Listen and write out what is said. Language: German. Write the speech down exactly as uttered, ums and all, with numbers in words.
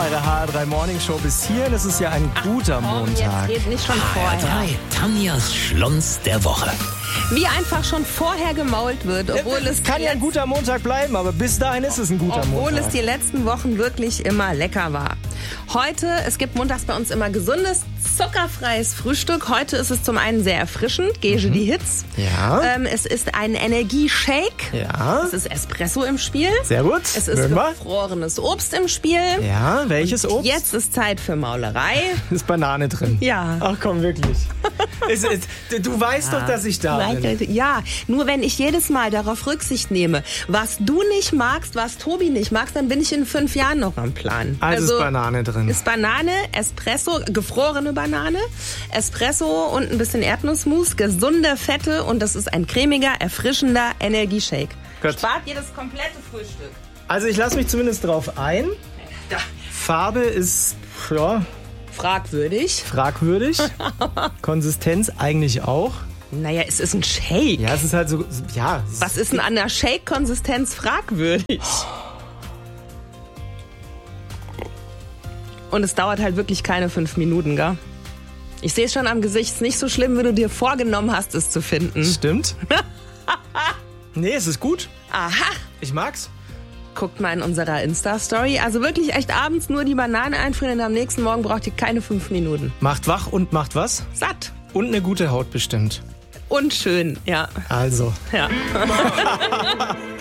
wunderbare H R drei Morning Show bis hierhin. Es ist ja ein guter Komm, Montag. Jetzt geht nicht schon H R vorher. drei, Tanjas Schlons der Woche. Wie einfach schon vorher gemault wird, obwohl es, Es kann ja ein guter Montag bleiben, aber bis dahin ist es ein guter obwohl Montag. es die letzten Wochen wirklich immer lecker war. Heute, es gibt montags bei uns immer gesundes, zuckerfreies Frühstück. Heute ist es zum einen sehr erfrischend, Gege die Hits. Ja. Ähm, es ist ein Energieshake. Ja. Es ist Espresso im Spiel. Sehr gut. Es ist Mögen wir? gefrorenes Obst im Spiel. Ja, welches Obst? Jetzt ist Zeit für Maulerei. Ist Banane drin. Ja. Ach komm, wirklich. ist, ist, du weißt doch, dass ich da bin. Ja, nur wenn ich jedes Mal darauf Rücksicht nehme, was du nicht magst, was Tobi nicht mag, dann bin ich in fünf Jahren noch am Plan. Also, ist Banane drin. Ist Banane, Espresso, gefrorene Banane, Espresso und ein bisschen Erdnussmus, gesunde Fette und das ist ein cremiger, erfrischender Energieshake. Gut. Spart dir das komplette Frühstück. Also ich lasse mich zumindest drauf ein. Ja. Farbe ist, ja, Fragwürdig. fragwürdig. Konsistenz eigentlich auch. Naja, es ist ein Shake. Ja, es ist halt so, ja. es Was ist denn an der Shake-Konsistenz fragwürdig? Und es dauert halt wirklich keine fünf Minuten, gell? Ich sehe es schon am Gesicht. Es ist nicht so schlimm, wie du dir vorgenommen hast, es zu finden. Stimmt. Nee, es ist gut. Aha. Ich mag's. Guckt mal in unserer Insta-Story. Also wirklich echt abends nur die Banane einfrieren und am nächsten Morgen braucht ihr keine fünf Minuten. Macht wach und macht was? Satt. Und eine gute Haut bestimmt. Und schön, ja. Also. Ja.